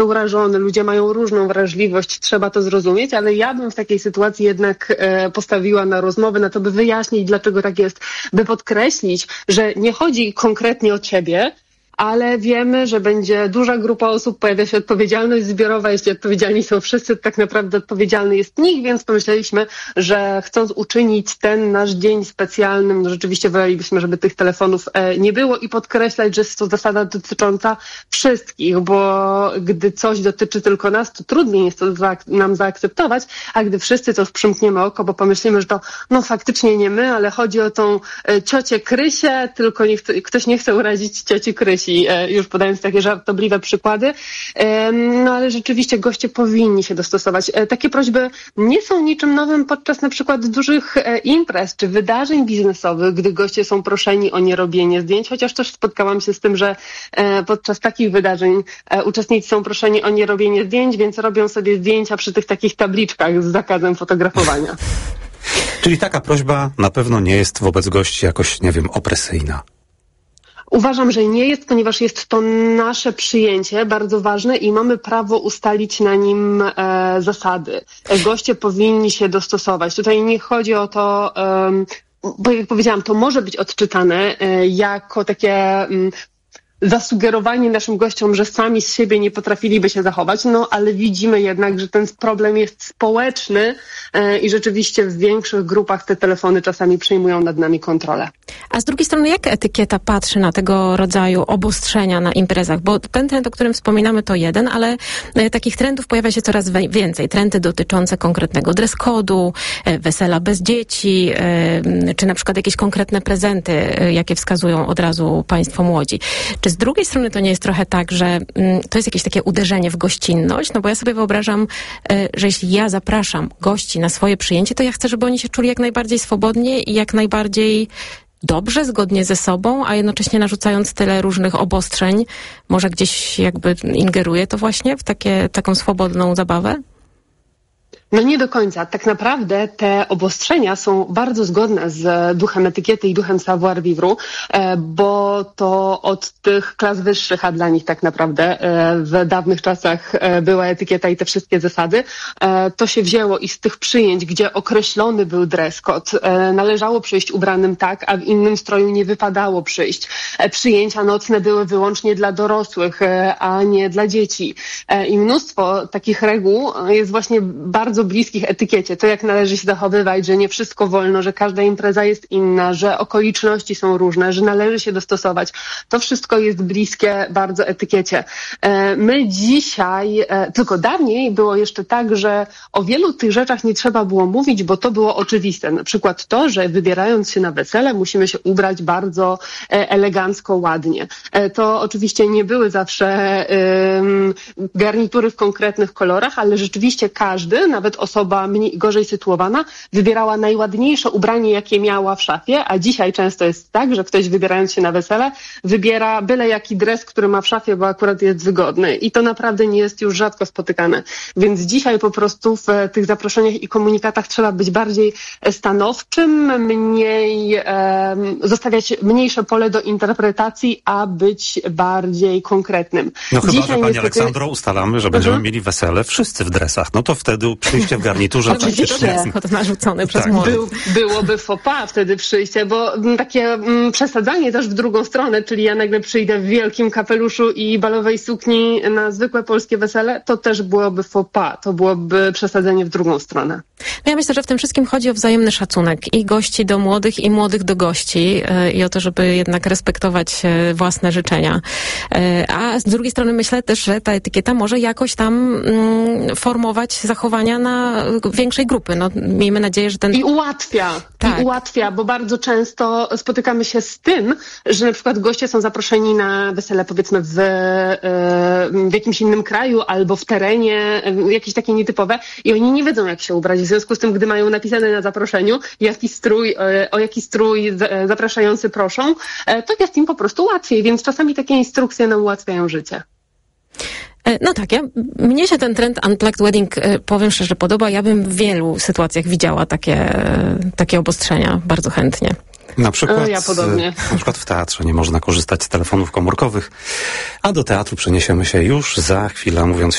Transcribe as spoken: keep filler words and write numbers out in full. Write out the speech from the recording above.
urażony, ludzie mają różną wrażliwość, trzeba to zrozumieć, ale ja bym w takiej sytuacji jednak e, postawiła na rozmowę, na to, by wyjaśnić, dlaczego tak jest, by podkreślić, że nie chodzi konkretnie o ciebie, ale wiemy, że będzie duża grupa osób, pojawia się odpowiedzialność zbiorowa. Jeśli odpowiedzialni są wszyscy, to tak naprawdę odpowiedzialny jest nikt, więc pomyśleliśmy, że chcąc uczynić ten nasz dzień specjalnym, no rzeczywiście wolelibyśmy, żeby tych telefonów e, nie było i podkreślać, że jest to zasada dotycząca wszystkich, bo gdy coś dotyczy tylko nas, to trudniej jest to zaak- nam zaakceptować, a gdy wszyscy to przymkniemy oko, bo pomyślimy, że to no faktycznie nie my, ale chodzi o tą e, ciocię Krysię, tylko nie chce, ktoś nie chce urazić cioci Krysi. Już podając takie żartobliwe przykłady. No ale rzeczywiście goście powinni się dostosować. Takie prośby nie są niczym nowym podczas na przykład dużych imprez czy wydarzeń biznesowych, gdy goście są proszeni o nierobienie zdjęć, chociaż też spotkałam się z tym, że podczas takich wydarzeń uczestnicy są proszeni o nierobienie zdjęć, więc robią sobie zdjęcia przy tych takich tabliczkach z zakazem fotografowania. Czyli taka prośba na pewno nie jest wobec gości jakoś, nie wiem, opresyjna. Uważam, że nie jest, ponieważ jest to nasze przyjęcie bardzo ważne i mamy prawo ustalić na nim e, zasady. Goście powinni się dostosować. Tutaj nie chodzi o to, e, bo jak powiedziałam, to może być odczytane e, jako takie m, zasugerowanie naszym gościom, że sami z siebie nie potrafiliby się zachować, no ale widzimy jednak, że ten problem jest społeczny e, i rzeczywiście w większych grupach te telefony czasami przejmują nad nami kontrolę. A z drugiej strony, jak etykieta patrzy na tego rodzaju obostrzenia na imprezach? Bo ten trend, o którym wspominamy, to jeden, ale e, takich trendów pojawia się coraz więcej. Trendy dotyczące konkretnego dress code'u, e, wesela bez dzieci, e, czy na przykład jakieś konkretne prezenty, e, jakie wskazują od razu państwo młodzi. Czy z drugiej strony to nie jest trochę tak, że mm, to jest jakieś takie uderzenie w gościnność? No bo ja sobie wyobrażam, y, że jeśli ja zapraszam gości na swoje przyjęcie, to ja chcę, żeby oni się czuli jak najbardziej swobodnie i jak najbardziej dobrze, zgodnie ze sobą, a jednocześnie narzucając tyle różnych obostrzeń, może gdzieś jakby ingeruje to właśnie w takie, taką swobodną zabawę? No nie do końca. Tak naprawdę te obostrzenia są bardzo zgodne z duchem etykiety i duchem savoir-vivre, bo to od tych klas wyższych, a dla nich tak naprawdę w dawnych czasach była etykieta i te wszystkie zasady, to się wzięło i z tych przyjęć, gdzie określony był dress code, należało przyjść ubranym tak, a w innym stroju nie wypadało przyjść. Przyjęcia nocne były wyłącznie dla dorosłych, a nie dla dzieci. I mnóstwo takich reguł jest właśnie bardzo bliskich etykiecie, to jak należy się zachowywać, że nie wszystko wolno, że każda impreza jest inna, że okoliczności są różne, że należy się dostosować. To wszystko jest bliskie bardzo etykiecie. My dzisiaj, tylko dawniej było jeszcze tak, że o wielu tych rzeczach nie trzeba było mówić, bo to było oczywiste. Na przykład to, że wybierając się na wesele musimy się ubrać bardzo elegancko, ładnie. To oczywiście nie były zawsze um, garnitury w konkretnych kolorach, ale rzeczywiście każdy, nawet osoba mniej, gorzej sytuowana, wybierała najładniejsze ubranie, jakie miała w szafie, a dzisiaj często jest tak, że ktoś wybierając się na wesele wybiera byle jaki dres, który ma w szafie, bo akurat jest wygodny i to naprawdę nie jest już rzadko spotykane. Więc dzisiaj po prostu w tych zaproszeniach i komunikatach trzeba być bardziej stanowczym, mniej e, zostawiać mniejsze pole do interpretacji, a być bardziej konkretnym. No chyba, dzisiaj że Pani niestety... Aleksandro ustalamy, że będziemy uh-huh. mieli wesele wszyscy w dresach. No to wtedy przyjście w garniturze oczywiście to narzucone przez tak. młodych. Był, byłoby faux pas wtedy przyjście, bo m, takie m, przesadzanie też w drugą stronę, czyli ja nagle przyjdę w wielkim kapeluszu i balowej sukni na zwykłe polskie wesele, to też byłoby faux pas, to byłoby przesadzenie w drugą stronę. No ja myślę, że w tym wszystkim chodzi o wzajemny szacunek i gości do młodych, i młodych do gości yy, i o to, żeby jednak respektować yy, własne życzenia. Yy, a z drugiej strony myślę też, że ta etykieta może jakoś tam yy, formować zachowania na większej grupy. No, miejmy nadzieję, że ten... I ułatwia, tak. i ułatwia, bo bardzo często spotykamy się z tym, że na przykład goście są zaproszeni na wesele powiedzmy w, w jakimś innym kraju albo w terenie, jakieś takie nietypowe i oni nie wiedzą, jak się ubrać. W związku z tym, gdy mają napisane na zaproszeniu, jaki strój, o jaki strój zapraszający proszą, to jest im po prostu łatwiej, więc czasami takie instrukcje nam ułatwiają życie. No tak, ja, mnie się ten trend Unplugged Wedding, powiem szczerze, podoba. Ja bym w wielu sytuacjach widziała takie, takie obostrzenia bardzo chętnie. Na przykład, ja podobnie. Na przykład w teatrze nie można korzystać z telefonów komórkowych, a do teatru przeniesiemy się już za chwilę, mówiąc